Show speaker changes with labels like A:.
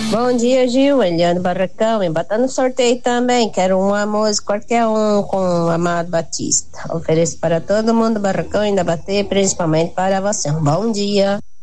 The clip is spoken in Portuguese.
A: Bom dia, Gil, Eliane Barracão, e bota no sorteio também, quero uma música, qualquer um com o Amado Batista. Ofereço para todo mundo, Barracão, ainda bater, principalmente para você. Bom dia.